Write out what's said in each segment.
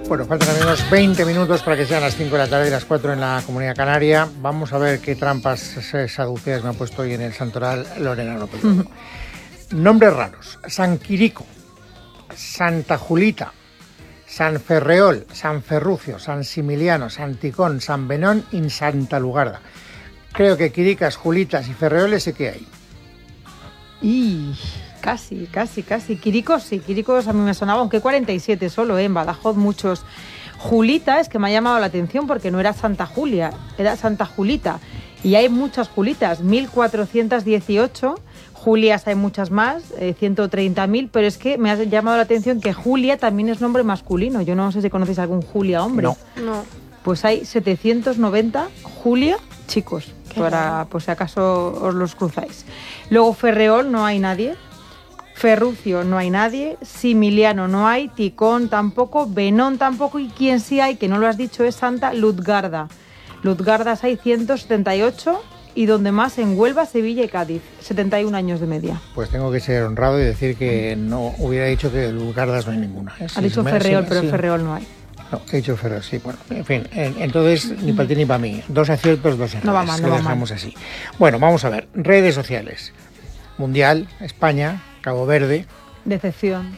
Bueno, faltan unos 20 minutos para que sean las 5 de la tarde y las 4 en la Comunidad Canaria. Vamos a ver qué trampas saduceas me ha puesto hoy en el santoral Lorena López. Nombres raros: San Quirico, Santa Julita, San Ferreol, San Ferrucio, San Similiano, San Ticón, San Benón y Santa Lugarda. Creo que Quiricas, Julitas y Ferreoles sé que hay. Y casi. Quiricos, sí, Quiricos a mí me sonaba, aunque 47 solo, en Badajoz muchos. Julita es que me ha llamado la atención porque no era Santa Julia, era Santa Julita. Y hay muchas Julitas, 1418, Julias hay muchas más, 130.000, pero es que me ha llamado la atención que Julia también es nombre masculino. Yo no sé si conocéis algún Julia hombre. No. Pues hay 790 Julia chicos, para por si acaso os los cruzáis. Luego Ferreol no hay nadie, Ferrucio no hay nadie, Similiano no hay, Ticón tampoco, Benón tampoco, y quien sí hay, que no lo has dicho, es Santa Luzgarda. Luzgardas hay 178 y donde más en Huelva, Sevilla y Cádiz, 71 años de media. Pues tengo que ser honrado y decir que no hubiera dicho que Luzgardas no hay ninguna. Ha dicho Ferreol, pero sí. Ferreol no hay. No, he dicho Ferreol, sí. Bueno, en fin, entonces ni para ti ni para mí. 2 aciertos, 2 errores. No va mal, no lo va dejamos mal. así. Bueno, vamos a ver. Redes sociales. Mundial, España, Cabo Verde. Decepción.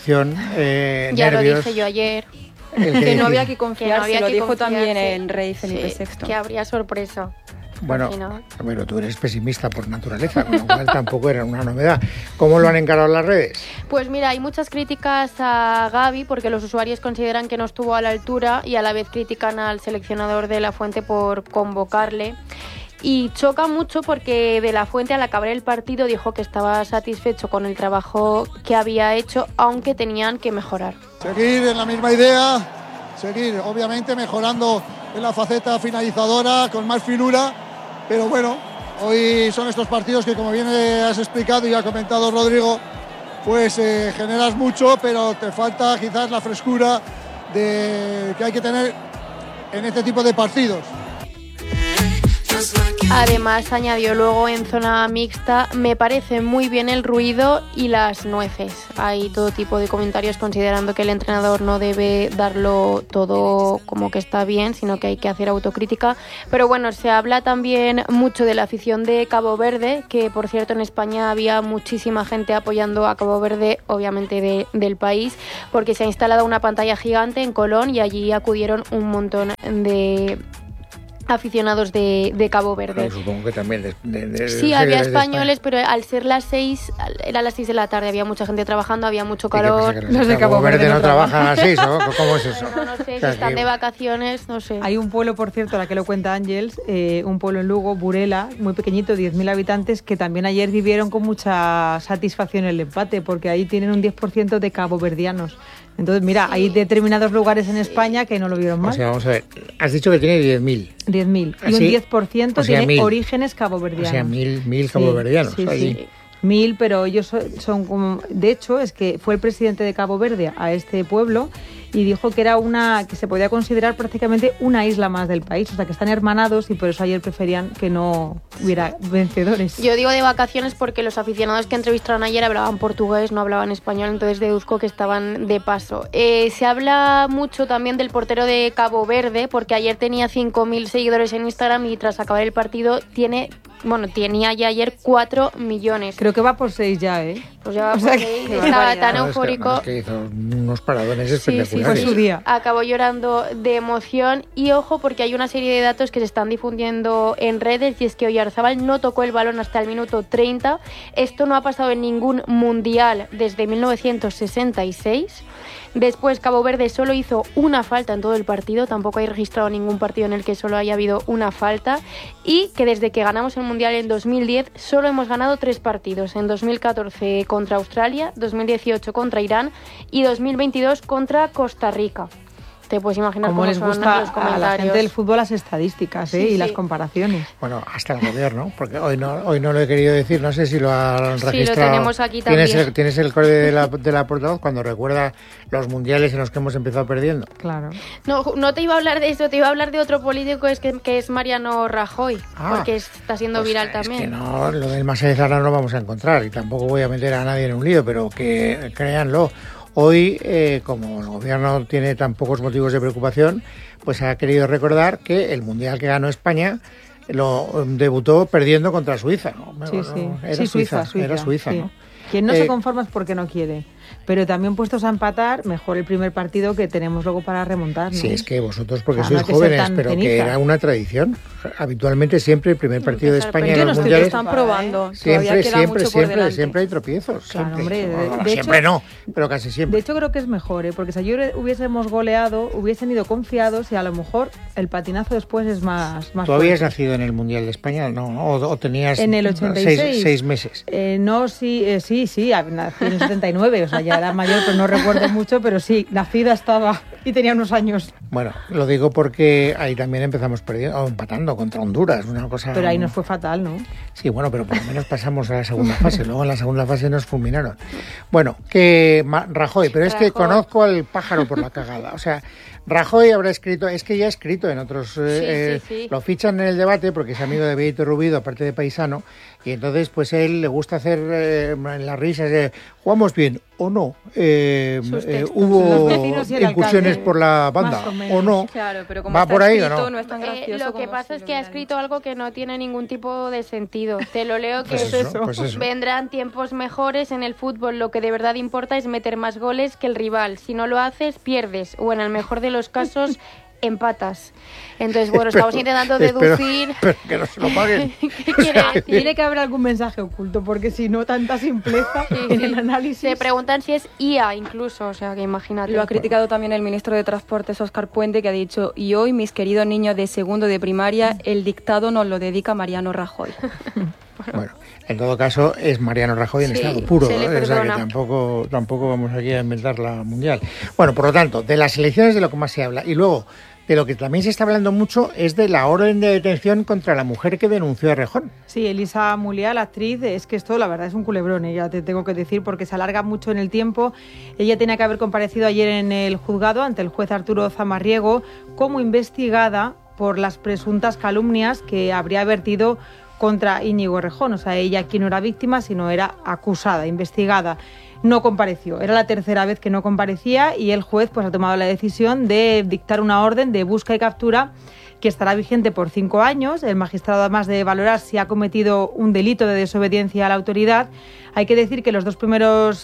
Ya nervios. lo dije yo ayer. Que no había que confiar, no había se lo que dijo confiarse. también el rey Felipe VI. Que habría sorpresa. Bueno, pero tú eres pesimista por naturaleza, con lo cual tampoco era una novedad. ¿Cómo lo han encarado las redes? Pues mira, hay muchas críticas a Gavi porque los usuarios consideran que no estuvo a la altura y a la vez critican al seleccionador de La Fuente por convocarle. Y choca mucho porque De La Fuente, al acabar el partido, dijo que estaba satisfecho con el trabajo que había hecho, aunque tenían que mejorar. Seguir en la misma idea, seguir obviamente mejorando en la faceta finalizadora, con más finura, pero bueno, hoy son estos partidos que, como bien has explicado y ha comentado Rodrigo, pues generas mucho, pero te falta quizás la frescura que hay que tener en este tipo de partidos. Además, añadió luego en zona mixta: me parece muy bien el ruido y las nueces. Hay todo tipo de comentarios considerando que el entrenador no debe darlo todo como que está bien, sino que hay que hacer autocrítica. Pero bueno, se habla también mucho de la afición de Cabo Verde, que por cierto en España había muchísima gente apoyando a Cabo Verde, obviamente del país, porque se ha instalado una pantalla gigante en Colón y allí acudieron un montón de aficionados de Cabo Verde. Pero supongo que también sí, había españoles, pero al ser las 6, era las 6 de la tarde, había mucha gente trabajando, había mucho calor. Los de Cabo Verde no trabajan a las 6, ¿no? ¿Cómo es eso? No sé, si están de vacaciones, no sé. Hay un pueblo, por cierto, a la que lo cuenta Ángels, un pueblo en Lugo, Burela, muy pequeñito, 10.000 habitantes, que también ayer vivieron con mucha satisfacción el empate, porque ahí tienen un 10% de caboverdianos. Entonces, mira, sí, hay determinados lugares en España que no lo vieron mal. O sea, vamos a ver, has dicho que tiene 10.000. 10.000. Y un 10% tiene 1.000 orígenes caboverdianos. O sea, 1.000 caboverdianos. Sí, allí. Sí. 1.000, pero ellos son como... De hecho, es que fue el presidente de Cabo Verde a este pueblo y dijo que era que se podía considerar prácticamente una isla más del país. O sea, que están hermanados y por eso ayer preferían que no hubiera vencedores. Yo digo de vacaciones porque los aficionados que entrevistaron ayer hablaban portugués, no hablaban español, entonces deduzco que estaban de paso. Se habla mucho también del portero de Cabo Verde, porque ayer tenía 5.000 seguidores en Instagram y tras acabar el partido tenía ya ayer 4 millones. Creo que va por 6 ya, ¿eh? Pues ya va por 6, estaba tan eufórico. Es que hizo unos paradones espectaculares. Fue su día. Acabó llorando de emoción y ojo porque hay una serie de datos que se están difundiendo en redes y es que Oyarzábal no tocó el balón hasta el minuto 30. Esto no ha pasado en ningún mundial desde 1966. Después Cabo Verde solo hizo una falta en todo el partido, tampoco hay registrado ningún partido en el que solo haya habido una falta, y que desde que ganamos el Mundial en 2010 solo hemos ganado 3 partidos, en 2014 contra Australia, 2018 contra Irán y 2022 contra Costa Rica. Te puedes imaginar cómo les son gusta los comentarios. a la gente del fútbol las estadísticas y las comparaciones. Bueno, hasta el gobierno, porque hoy no lo he querido decir, no sé si lo han registrado. Sí, lo tenemos aquí también. Tienes el corte de la portavoz cuando recuerda los mundiales en los que hemos empezado perdiendo. Claro. No te iba a hablar de eso, te iba a hablar de otro político que es Mariano Rajoy, porque está siendo viral también. Es que no, lo del Masaya Zara no lo vamos a encontrar y tampoco voy a meter a nadie en un lío, pero que créanlo. Hoy, como el gobierno tiene tan pocos motivos de preocupación, pues ha querido recordar que el Mundial que ganó España lo debutó perdiendo contra Suiza, ¿no? Era Suiza, sí. ¿no? Quien no se conforma es porque no quiere. Pero también puestos a empatar, mejor el primer partido que tenemos luego para remontar, ¿no? Sí, es que vosotros porque sois jóvenes, pero que era una tradición. Habitualmente siempre el primer partido de España en los mundiales... Están probando. Siempre hay tropiezos. Claro, siempre. Hombre, Siempre hecho, no, pero casi siempre. De hecho creo que es mejor, porque si ayer hubiésemos goleado, hubiesen ido confiados y a lo mejor el patinazo después es más ¿Tú habías nacido en el Mundial de España? No, o tenías en el 86. 6 meses. No, sí, nací en el 79, o sea, ya era mayor, pero no recuerdo mucho, pero sí, nacida estaba y tenía unos años. Bueno, lo digo porque ahí también empezamos empatando contra Honduras, una cosa... Pero ahí nos fue fatal, ¿no? Sí, bueno, pero por lo menos pasamos a la segunda fase, luego en la segunda fase nos fulminaron. Bueno, que Rajoy, pero es que conozco al pájaro por la cagada, o sea... Rajoy habrá escrito, es que ya ha escrito en otros, sí. Lo fichan en el debate porque es amigo de Benito Rubido, aparte de paisano, y entonces pues él le gusta hacer en las risas, ¿jugamos bien o no? ¿Hubo incursiones por la banda o no? Claro, pero como ¿va está por ahí escrito, o no? no es tan gracioso. Lo que pasa es que ha escrito algo que no tiene ningún tipo de sentido. Te lo leo, que Pues eso. vendrán tiempos mejores en el fútbol. Lo que de verdad importa es meter más goles que el rival. Si no lo haces, pierdes. O en el mejor de los casos, empatas. Entonces, bueno, estamos intentando deducir... Pero que no se lo paguen. ¿Qué quiere decir? Tiene que haber algún mensaje oculto, porque si no, tanta simpleza en el análisis... Se preguntan si es IA incluso, o sea, que imagínate. Lo ha criticado también el ministro de Transportes, Óscar Puente, que ha dicho: y hoy, mis queridos niños de segundo de primaria, el dictado nos lo dedica Mariano Rajoy. Bueno, en todo caso es Mariano Rajoy en estado puro, se le o sea que perdona. tampoco vamos aquí a inventar la mundial. Bueno, por lo tanto, de las elecciones de lo que más se habla, y luego de lo que también se está hablando mucho es de la orden de detención contra la mujer que denunció a Rejón. Sí, Elisa Mulliá, la actriz, es que esto la verdad es un culebrón, ya te tengo que decir, porque se alarga mucho en el tiempo. Ella tenía que haber comparecido ayer en el juzgado ante el juez Arturo Zamarriego como investigada por las presuntas calumnias que habría vertido contra Íñigo Errejón. O sea, ella aquí no era víctima, sino era acusada, investigada. No compareció. Era la tercera vez que no comparecía y el juez pues ha tomado la decisión de dictar una orden de busca y captura que estará vigente por 5 años. El magistrado, además de valorar si ha cometido un delito de desobediencia a la autoridad, hay que decir que las dos primeras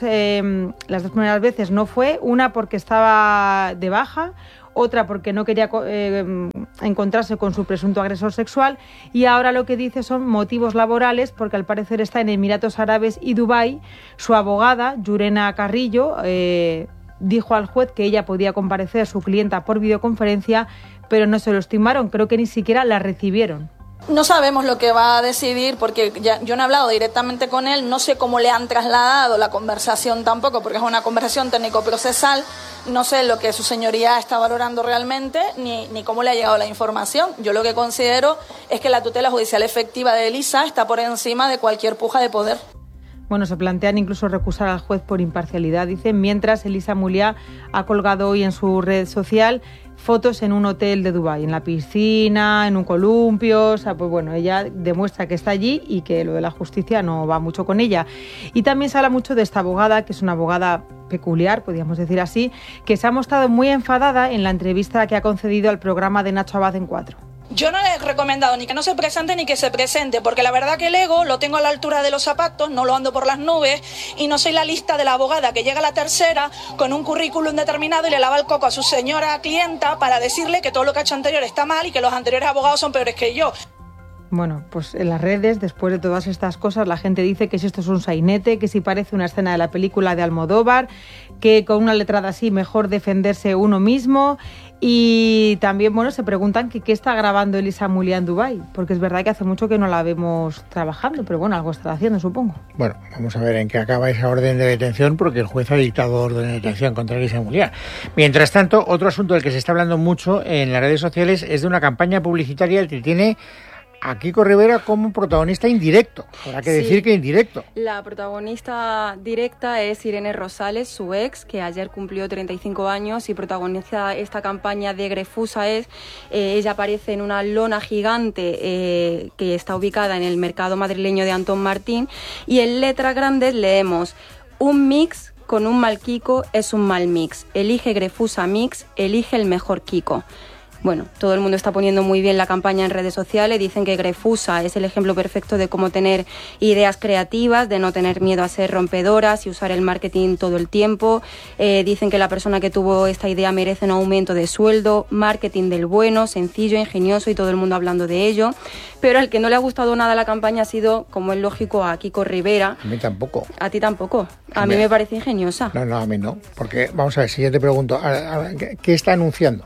veces no fue, una porque estaba de baja, otra porque no quería encontrarse con su presunto agresor sexual, y ahora lo que dice son motivos laborales, porque al parecer está en Emiratos Árabes y Dubái. Su abogada, Yurena Carrillo, dijo al juez que ella podía comparecer a su clienta por videoconferencia, pero no se lo estimaron, creo que ni siquiera la recibieron. No sabemos lo que va a decidir porque yo no he hablado directamente con él, no sé cómo le han trasladado la conversación tampoco, porque es una conversación técnico-procesal, no sé lo que su señoría está valorando realmente ni cómo le ha llegado la información. Yo lo que considero es que la tutela judicial efectiva de Elisa está por encima de cualquier puja de poder. Bueno, se plantean incluso recusar al juez por imparcialidad, dicen, mientras Elisa Mulliá ha colgado hoy en su red social fotos en un hotel de Dubái, en la piscina, en un columpio. O sea, pues bueno, ella demuestra que está allí y que lo de la justicia no va mucho con ella. Y también se habla mucho de esta abogada, que es una abogada peculiar, podríamos decir así, que se ha mostrado muy enfadada en la entrevista que ha concedido al programa de Nacho Abad en 4. Yo no le he recomendado ni que no se presente ni que se presente, porque la verdad que el ego lo tengo a la altura de los zapatos, no lo ando por las nubes y no soy la lista de la abogada que llega a la tercera con un currículum determinado y le lava el coco a su señora clienta para decirle que todo lo que ha hecho anterior está mal y que los anteriores abogados son peores que yo. Bueno, pues en las redes, después de todas estas cosas, la gente dice que si esto es un sainete, que si parece una escena de la película de Almodóvar, que con una letrada así mejor defenderse uno mismo. Y también, bueno, se preguntan que qué está grabando Elisa Mulliá en Dubái, porque es verdad que hace mucho que no la vemos trabajando, pero bueno, algo estará haciendo, supongo. Bueno, vamos a ver en qué acaba esa orden de detención, porque el juez ha dictado orden de detención contra Elisa Mulliá. Mientras tanto, otro asunto del que se está hablando mucho en las redes sociales es de una campaña publicitaria que tiene a Kiko Rivera como protagonista indirecto. Habrá que decir que indirecto. La protagonista directa es Irene Rosales, su ex, que ayer cumplió 35 años y protagoniza esta campaña de Grefusa. Ella aparece en una lona gigante que está ubicada en el mercado madrileño de Antón Martín, y en letras grandes leemos: un mix con un mal Kiko es un mal mix. Elige Grefusa Mix, elige el mejor Kiko. Bueno, todo el mundo está poniendo muy bien la campaña en redes sociales, dicen que Grefusa es el ejemplo perfecto de cómo tener ideas creativas, de no tener miedo a ser rompedoras y usar el marketing todo el tiempo. Dicen que la persona que tuvo esta idea merece un aumento de sueldo, marketing del bueno, sencillo, ingenioso y todo el mundo hablando de ello. Pero al que no le ha gustado nada la campaña ha sido, como es lógico, a Kiko Rivera. A mí tampoco. A ti tampoco. A mí me parece ingeniosa. No, a mí no. Porque, vamos a ver, si yo te pregunto, ¿qué está anunciando?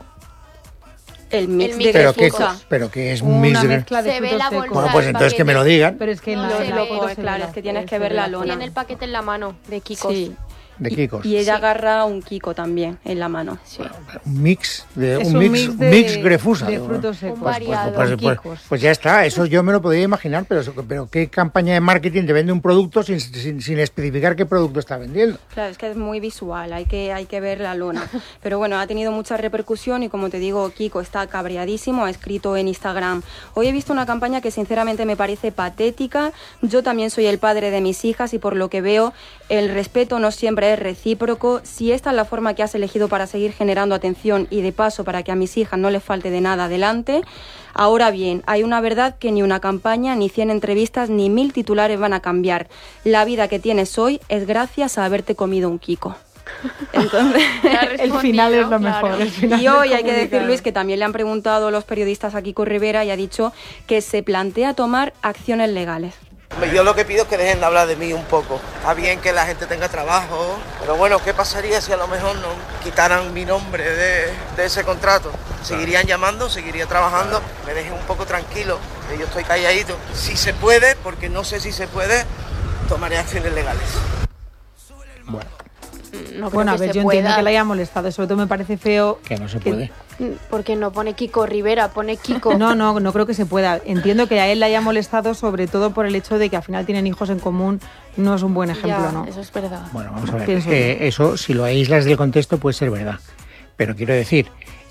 El mix de pero Grefusa. Pero que es un mix una de... mezcla de Se ve frutos la secos. bolsa. Bueno, pues entonces que me lo digan. Pero es que en No, la, se en la ve, foto se claro, ve es que tienes se que ver ve la lona. Tiene el paquete en la mano de Kikos. Sí. De Kikos. Y ella Sí. agarra un Kiko también en la mano. Sí. Un mix de Es un mix Grefusa. de frutos secos. Un variado. Pues ya está, eso yo me lo podía imaginar, pero ¿qué campaña de marketing te vende un producto sin especificar qué producto está vendiendo? Claro, es que es muy visual, hay que ver la lona. Pero bueno, ha tenido mucha repercusión y como te digo, Kiko está cabreadísimo, ha escrito en Instagram: hoy he visto una campaña que sinceramente me parece patética, yo también soy el padre de mis hijas y por lo que veo el respeto no siempre es recíproco. Si esta es la forma que has elegido para seguir generando atención y de paso para que a mis hijas no les falte de nada adelante, ahora bien, hay una verdad que ni una campaña, ni 100 entrevistas, ni 1000 titulares van a cambiar. La vida que tienes hoy es gracias a haberte comido un Kiko. Entonces, El final es lo mejor. El final y hoy del hay que decir, comunicado. Luis, que también le han preguntado los periodistas a Kiko Rivera y ha dicho que se plantea tomar acciones legales. Yo lo que pido es que dejen de hablar de mí un poco. Está bien que la gente tenga trabajo, pero bueno, ¿qué pasaría si a lo mejor no quitaran mi nombre de ese contrato? Seguirían llamando, seguiría trabajando, me dejen un poco tranquilo, que yo estoy calladito. Si se puede, porque no sé si se puede, tomaré acciones legales. Bueno, No creo Bueno, a que ver, se yo pueda. entiendo que la haya molestado, sobre todo me parece feo. que no se puede. Porque no pone Kiko Rivera, pone Kiko. No creo que se pueda. Entiendo que a él le haya molestado, sobre todo por el hecho de que al final tienen hijos en común, no es un buen ejemplo, Ya, ¿no? eso es verdad. Bueno, vamos a ver. Pienso. Eso, si lo aíslas del contexto, puede ser verdad. Pero quiero decir,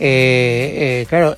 claro,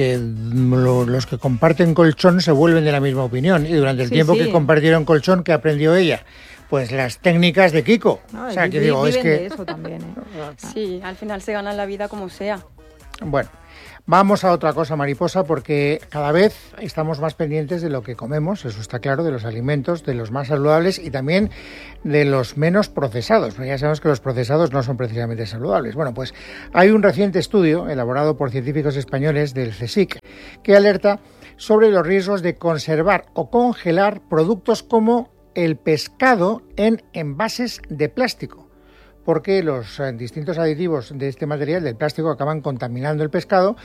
los que comparten colchón se vuelven de la misma opinión. Y durante el Sí, tiempo sí. que compartieron colchón, ¿qué aprendió ella? Pues las técnicas de Kiko. No, O sea, que viven digo, es de que... eso también, ¿eh? Sí, al final se gana la vida como sea. Bueno, vamos a otra cosa, Mariposa, porque cada vez estamos más pendientes de lo que comemos, eso está claro, de los alimentos, de los más saludables y también de los menos procesados, porque ya sabemos que los procesados no son precisamente saludables. Bueno, pues hay un reciente estudio elaborado por científicos españoles del CSIC que alerta sobre los riesgos de conservar o congelar productos como el pescado en envases de plástico, porque los distintos aditivos de este material, del plástico, acaban contaminando el pescado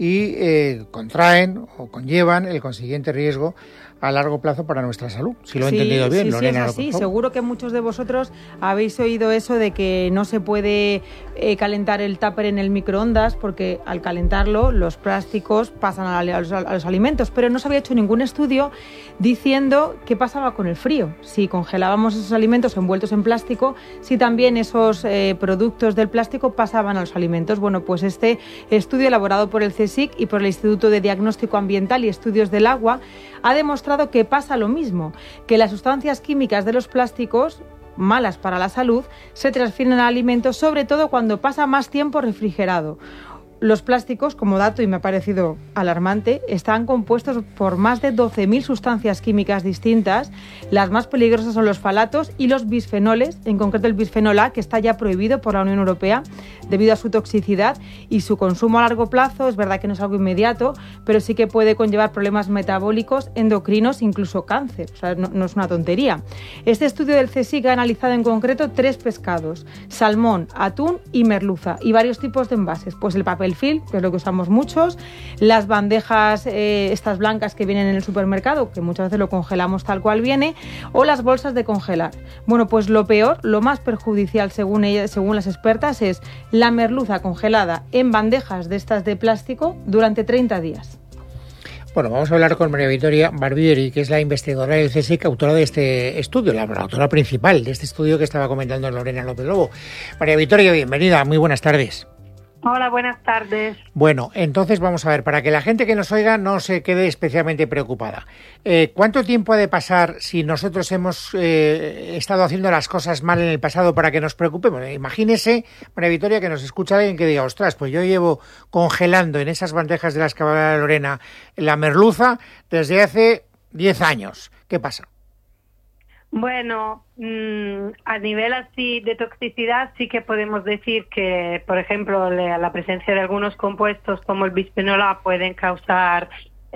y contraen o conllevan el consiguiente riesgo a largo plazo para nuestra salud. Si lo he entendido bien, sí, Lorena. es así. por favor. Seguro que muchos de vosotros habéis oído eso de que no se puede calentar el tupper en el microondas porque al calentarlo los plásticos pasan a los alimentos, pero no se había hecho ningún estudio diciendo qué pasaba con el frío, si congelábamos esos alimentos envueltos en plástico, si también esos productos del plástico pasaban a los alimentos. Bueno, pues este estudio elaborado por el CSIC y por el Instituto de Diagnóstico Ambiental y Estudios del Agua ha demostrado que pasa lo mismo, que las sustancias químicas de los plásticos malas para la salud se transfieren al alimento, sobre todo cuando pasa más tiempo refrigerado. Los plásticos, como dato, y me ha parecido alarmante, están compuestos por más de 12.000 sustancias químicas distintas. Las más peligrosas son los falatos y los bisfenoles, en concreto el bisfenol A, que está ya prohibido por la Unión Europea debido a su toxicidad y su consumo a largo plazo. Es verdad que no es algo inmediato, pero sí que puede conllevar problemas metabólicos, endocrinos, incluso cáncer. O sea, no es una tontería. Este estudio del CSIC ha analizado en concreto 3 pescados: salmón, atún y merluza, y varios tipos de envases. Pues el papel film, que es lo que usamos muchos, las bandejas estas blancas que vienen en el supermercado, que muchas veces lo congelamos tal cual viene, o las bolsas de congelar. Bueno, pues lo peor, lo más perjudicial según las expertas, es la merluza congelada en bandejas de estas de plástico durante 30 días. Bueno, vamos a hablar con María Victoria Barbieri, que es la investigadora del CSIC, autora de este estudio, la autora principal de este estudio que estaba comentando Lorena López Lobo. María Victoria, bienvenida, muy buenas tardes. Hola, buenas tardes. Bueno, entonces vamos a ver, para que la gente que nos oiga no se quede especialmente preocupada. ¿Cuánto tiempo ha de pasar si nosotros hemos estado haciendo las cosas mal en el pasado para que nos preocupemos? Imagínese, María Victoria, que nos escucha alguien que diga, ostras, pues yo llevo congelando en esas bandejas de las que habla Lorena la merluza desde hace 10 años. ¿Qué pasa? Bueno, a nivel así de toxicidad sí que podemos decir que, por ejemplo, la presencia de algunos compuestos como el bisfenol A pueden causar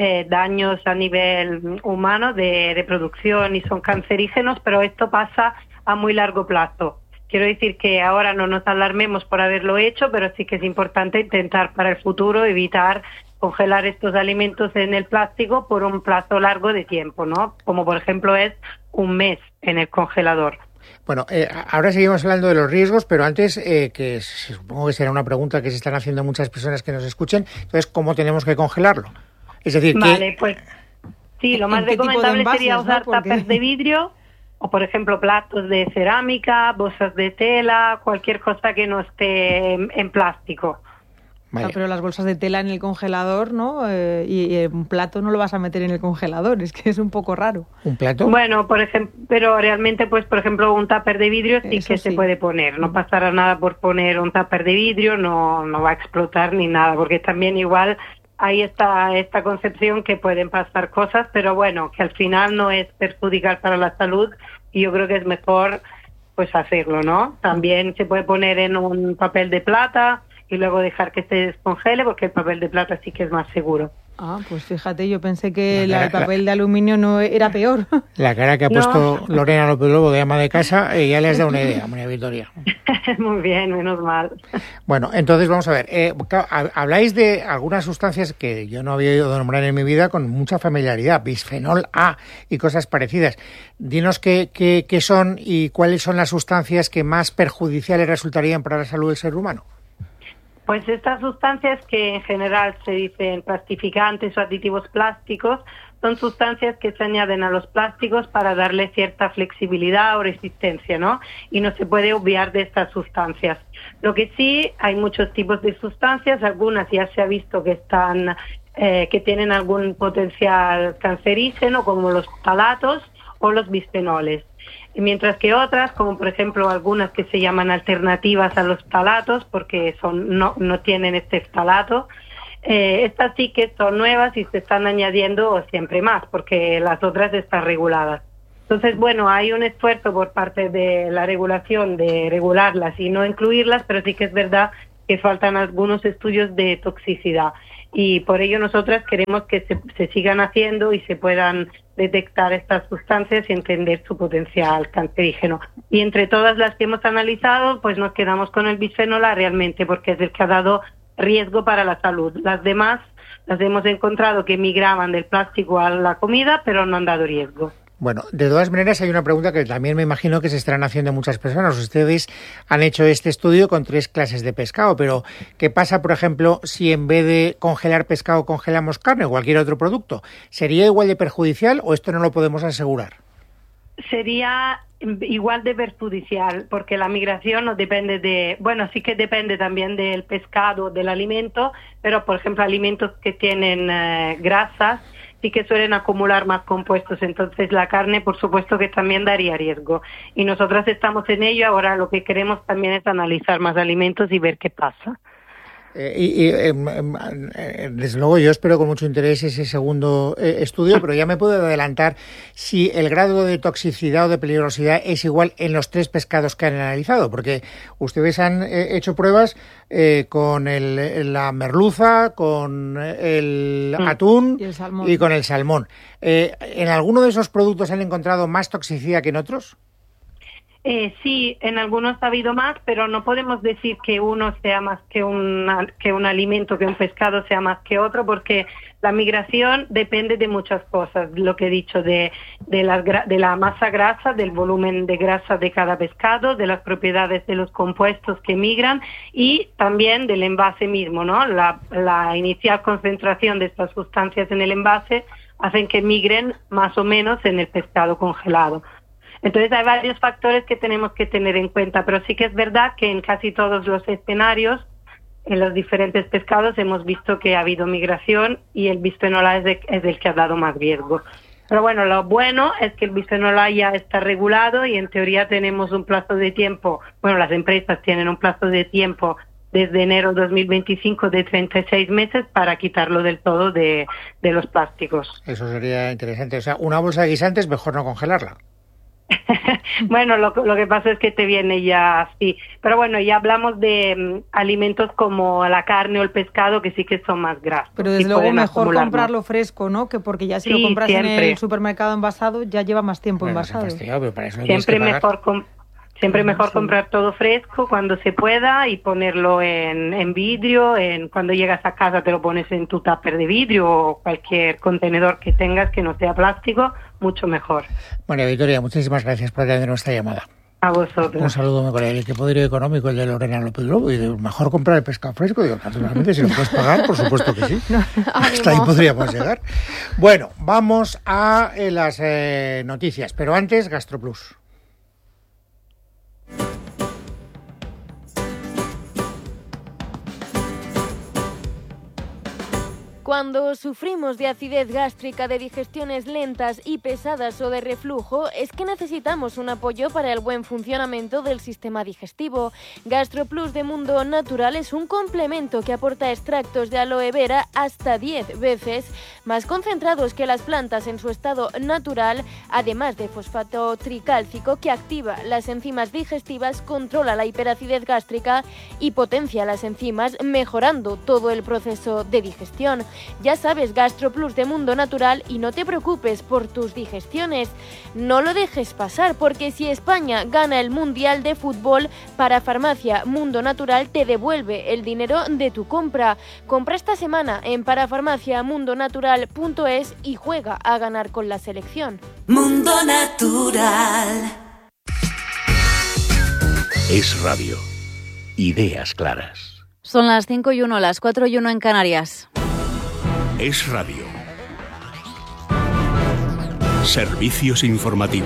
daños a nivel humano de reproducción y son cancerígenos, pero esto pasa a muy largo plazo. Quiero decir que ahora no nos alarmemos por haberlo hecho, pero sí que es importante intentar para el futuro evitar congelar estos alimentos en el plástico por un plazo largo de tiempo, ¿no? Como por ejemplo es un mes en el congelador. Bueno, ahora seguimos hablando de los riesgos, pero antes, que supongo que será una pregunta que se están haciendo muchas personas que nos escuchen, entonces, ¿cómo tenemos que congelarlo? Es decir, vale, pues sí, lo más recomendable sería usar tuppers de vidrio o, por ejemplo, platos de cerámica, bolsas de tela, cualquier cosa que no esté en plástico. Vale. No, pero las bolsas de tela en el congelador, ¿no? Y un plato no lo vas a meter en el congelador, es que es un poco raro. ¿Un plato? Bueno, por ejemplo, pero realmente, pues, por ejemplo, un tupper de vidrio sí que se puede poner. No pasará nada por poner un tupper de vidrio, no va a explotar ni nada, porque también igual hay esta concepción que pueden pasar cosas, pero bueno, que al final no es perjudicial para la salud y yo creo que es mejor, pues, hacerlo, ¿no? También se puede poner en un papel de plata y luego dejar que se descongele, porque el papel de plata sí que es más seguro. Ah, pues fíjate, yo pensé que el papel de aluminio no era peor. La cara que ha puesto Lorena López Lobo de ama de casa, ya le has dado una idea, María Victoria. Muy bien, menos mal. Bueno, entonces vamos a ver, habláis de algunas sustancias que yo no había oído nombrar en mi vida con mucha familiaridad, bisfenol A y cosas parecidas. Dinos qué son y cuáles son las sustancias que más perjudiciales resultarían para la salud del ser humano. Pues estas sustancias que en general se dicen plastificantes o aditivos plásticos son sustancias que se añaden a los plásticos para darle cierta flexibilidad o resistencia, ¿no? Y no se puede obviar de estas sustancias. Lo que sí, hay muchos tipos de sustancias, algunas ya se ha visto que que tienen algún potencial cancerígeno, como los ftalatos o los bisfenoles. Mientras que otras, como por ejemplo algunas que se llaman alternativas a los ftalatos, porque no tienen este ftalato, estas sí que son nuevas y se están añadiendo siempre más, porque las otras están reguladas. Entonces, bueno, hay un esfuerzo por parte de la regulación de regularlas y no incluirlas, pero sí que es verdad que faltan algunos estudios de toxicidad. Y por ello nosotras queremos que se sigan haciendo y se puedan detectar estas sustancias y entender su potencial cancerígeno. Y entre todas las que hemos analizado, pues nos quedamos con el bisfenol A realmente, porque es el que ha dado riesgo para la salud. Las demás las hemos encontrado que migraban del plástico a la comida, pero no han dado riesgo. Bueno, de todas maneras hay una pregunta que también me imagino que se estarán haciendo muchas personas. Ustedes han hecho este estudio con 3 clases de pescado, pero ¿qué pasa, por ejemplo, si en vez de congelar pescado congelamos carne o cualquier otro producto? ¿Sería igual de perjudicial o esto no lo podemos asegurar? Sería igual de perjudicial, porque la migración no depende sí que depende también del pescado, del alimento, pero por ejemplo alimentos que tienen grasas sí que suelen acumular más compuestos, entonces la carne por supuesto que también daría riesgo. Y nosotras estamos en ello, ahora lo que queremos también es analizar más alimentos y ver qué pasa. Desde luego yo espero con mucho interés ese segundo estudio, pero ya me puedo adelantar si el grado de toxicidad o de peligrosidad es igual en los 3 pescados que han analizado, porque ustedes han hecho pruebas con la merluza, con el atún y con el salmón. ¿En alguno de esos productos han encontrado más toxicidad que en otros? Sí, en algunos ha habido más, pero no podemos decir que uno sea más que un alimento, que un pescado sea más que otro, porque la migración depende de muchas cosas, lo que he dicho, de la masa grasa, del volumen de grasa de cada pescado, de las propiedades de los compuestos que migran y también del envase mismo, ¿no? La inicial concentración de estas sustancias en el envase hacen que migren más o menos en el pescado congelado. Entonces hay varios factores que tenemos que tener en cuenta, pero sí que es verdad que en casi todos los escenarios en los diferentes pescados hemos visto que ha habido migración y el bisfenol A es el que ha dado más riesgo. Pero bueno, lo bueno es que el bisfenol A ya está regulado y en teoría tenemos un plazo de tiempo, bueno, las empresas tienen un plazo de tiempo desde enero 2025 de 36 meses para quitarlo del todo de los plásticos. Eso sería interesante. O sea, una bolsa de guisantes mejor no congelarla. Bueno, lo que pasa es que te viene ya así. Pero bueno, ya hablamos de alimentos como la carne o el pescado que sí que son más grasos. Pero desde luego mejor comprarlo fresco, ¿no? Que porque ya si lo compras siempre en el supermercado envasado ya lleva más tiempo envasado. Pero para eso Siempre mejor comprar todo fresco cuando se pueda y ponerlo en vidrio. Cuando llegas a casa te lo pones en tu tupper de vidrio o cualquier contenedor que tengas que no sea plástico, mucho mejor. María Victoria, muchísimas gracias por atender nuestra llamada. A vosotros. Un saludo muy cordial. El que poderío económico, el de Lorena López Lobo, y de mejor comprar el pescado fresco. Digo, naturalmente, si lo puedes pagar, por supuesto que sí. Hasta ahí podríamos llegar. Bueno, vamos a las noticias, pero antes, GastroPlus. Cuando sufrimos de acidez gástrica, de digestiones lentas y pesadas o de reflujo, es que necesitamos un apoyo para el buen funcionamiento del sistema digestivo. GastroPlus de Mundo Natural es un complemento que aporta extractos de aloe vera hasta 10 veces más concentrados que las plantas en su estado natural, además de fosfato tricálcico que activa las enzimas digestivas, controla la hiperacidez gástrica y potencia las enzimas, mejorando todo el proceso de digestión. Ya sabes, GastroPlus de Mundo Natural, y no te preocupes por tus digestiones. No lo dejes pasar, porque si España gana el Mundial de Fútbol, Parafarmacia Mundo Natural te devuelve el dinero de tu compra. Compra esta semana en parafarmaciamundonatural.es y juega a ganar con la selección. Mundo Natural. Es radio. Ideas claras. Son las 5:01, las 4:01 en Canarias. Es radio. Servicios informativos.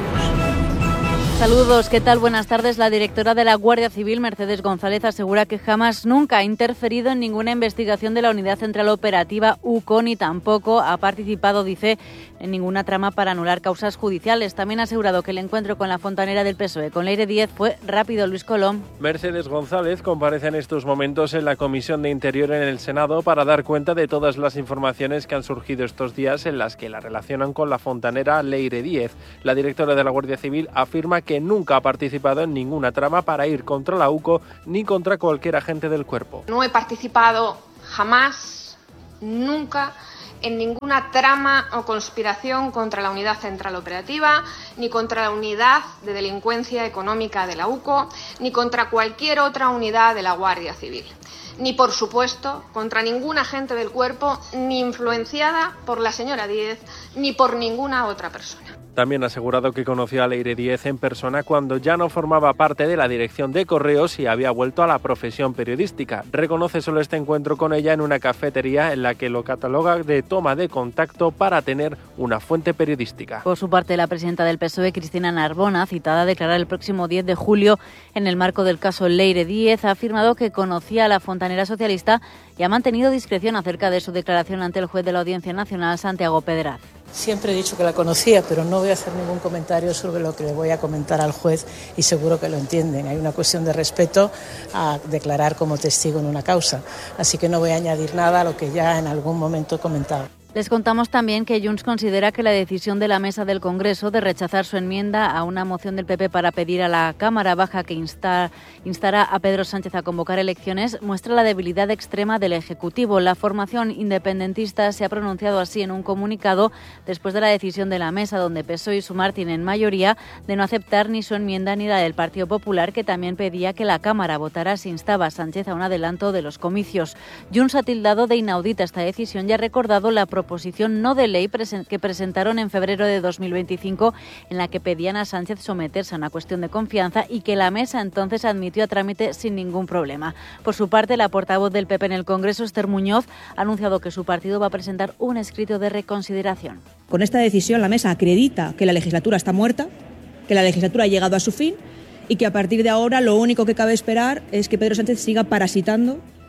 Saludos, ¿qué tal? Buenas tardes. La directora de la Guardia Civil, Mercedes González, asegura que jamás nunca ha interferido en ninguna investigación de la Unidad Central Operativa UCO, ni tampoco ha participado, dice, en ninguna trama para anular causas judiciales. También ha asegurado que el encuentro con la fontanera del PSOE, con Leire Díez, fue rápido. Luis Colom. Mercedes González comparece en estos momentos en la Comisión de Interior en el Senado para dar cuenta de todas las informaciones que han surgido estos días en las que la relacionan con la fontanera Leire Díez. La directora de la Guardia Civil afirma que nunca ha participado en ninguna trama para ir contra la UCO ni contra cualquier agente del cuerpo. No he participado jamás, nunca, en ninguna trama o conspiración contra la Unidad Central Operativa, ni contra la Unidad de Delincuencia Económica de la UCO, ni contra cualquier otra unidad de la Guardia Civil. Ni, por supuesto, contra ningún agente del cuerpo, ni influenciada por la señora Díez, ni por ninguna otra persona. También ha asegurado que conoció a Leire Díez en persona cuando ya no formaba parte de la dirección de Correos y había vuelto a la profesión periodística. Reconoce solo este encuentro con ella en una cafetería en la que lo cataloga de toma de contacto para tener una fuente periodística. Por su parte, la presidenta del PSOE, Cristina Narbona, citada a declarar el próximo 10 de julio en el marco del caso Leire Díez, ha afirmado que conocía a la fontanera socialista y ha mantenido discreción acerca de su declaración ante el juez de la Audiencia Nacional, Santiago Pedraz. Siempre he dicho que la conocía, pero no voy a hacer ningún comentario sobre lo que le voy a comentar al juez y seguro que lo entienden. Hay una cuestión de respeto a declarar como testigo en una causa, así que no voy a añadir nada a lo que ya en algún momento he comentado. Les contamos también que Junts considera que la decisión de la mesa del Congreso de rechazar su enmienda a una moción del PP para pedir a la Cámara Baja que instará a Pedro Sánchez a convocar elecciones muestra la debilidad extrema del Ejecutivo. La formación independentista se ha pronunciado así en un comunicado después de la decisión de la mesa, donde PSOE y Sumar tienen mayoría, de no aceptar ni su enmienda ni la del Partido Popular, que también pedía que la Cámara votara si instaba a Sánchez a un adelanto de los comicios. Junts ha tildado de inaudita esta decisión y ha recordado la proposición no de ley que presentaron en febrero de 2025, en la que pedían a Sánchez someterse a una cuestión de confianza y que la mesa entonces admitió a trámite sin ningún problema. Por su parte, la portavoz del PP en el Congreso, Esther Muñoz, ha anunciado que su partido va a presentar un escrito de reconsideración. Con esta decisión, la mesa acredita que la legislatura está muerta, que la legislatura ha llegado a su fin y que a partir de ahora lo único que cabe esperar es que Pedro Sánchez siga parasitando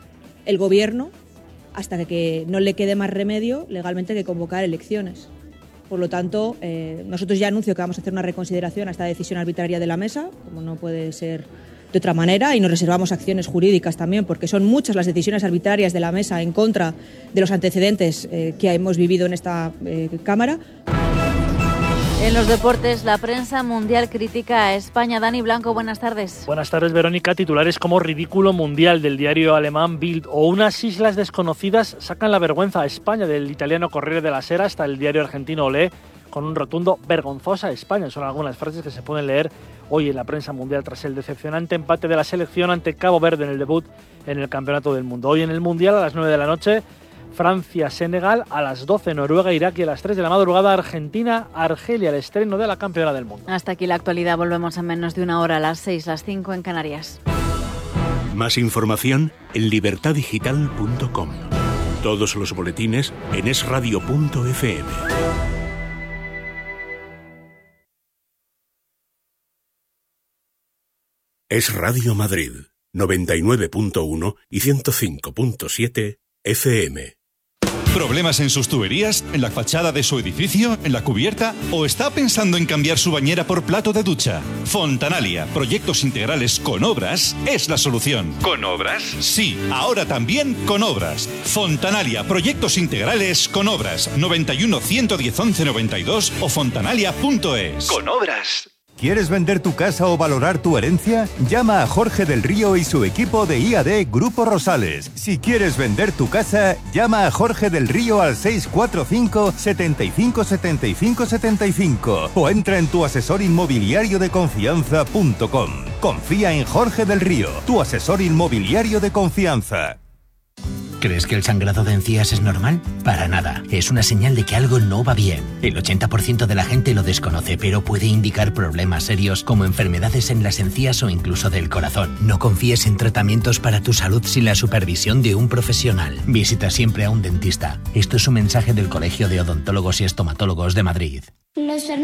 el Gobierno hasta que no le quede más remedio legalmente que convocar elecciones. Por lo tanto, nosotros ya anuncio que vamos a hacer una reconsideración a esta decisión arbitraria de la mesa, como no puede ser de otra manera, y nos reservamos acciones jurídicas también, porque son muchas las decisiones arbitrarias de la mesa en contra de los antecedentes que hemos vivido en esta Cámara. En los deportes, la prensa mundial critica a España. Dani Blanco, buenas tardes. Buenas tardes, Verónica. Titulares como ridículo mundial del diario alemán Bild o unas islas desconocidas sacan la vergüenza a España del italiano Corriere della Sera hasta el diario argentino Olé con un rotundo vergonzosa España. Son algunas frases que se pueden leer hoy en la prensa mundial tras el decepcionante empate de la selección ante Cabo Verde en el debut en el Campeonato del Mundo. Hoy en el Mundial a las 9 de la noche, Francia-Senegal, a las 12 Noruega-Irak y a las 3 de la madrugada Argentina-Argelia, el estreno de la campeona del mundo. Hasta aquí la actualidad, volvemos en menos de una hora, a las 6, las 5 en Canarias. Más información en libertadigital.com. Todos los boletines en esradio.fm. Es Radio Madrid, 99.1 y 105.7 FM. ¿Problemas en sus tuberías? ¿En la fachada de su edificio? ¿En la cubierta? ¿O está pensando en cambiar su bañera por plato de ducha? Fontanalia, proyectos integrales con obras, es la solución. ¿Con obras? Sí, ahora también con obras. Fontanalia, proyectos integrales con obras. 91 110 11 92 o fontanalia.es. Con obras. ¿Quieres vender tu casa o valorar tu herencia? Llama a Jorge del Río y su equipo de IAD Grupo Rosales. Si quieres vender tu casa, llama a Jorge del Río al 645 75 75 75 o entra en tuasesorinmobiliariodeconfianza.com. Confía en Jorge del Río, tu asesor inmobiliario de confianza. ¿Crees que el sangrado de encías es normal? Para nada. Es una señal de que algo no va bien. El 80% de la gente lo desconoce, pero puede indicar problemas serios como enfermedades en las encías o incluso del corazón. No confíes en tratamientos para tu salud sin la supervisión de un profesional. Visita siempre a un dentista. Esto es un mensaje del Colegio de Odontólogos y Estomatólogos de Madrid. Los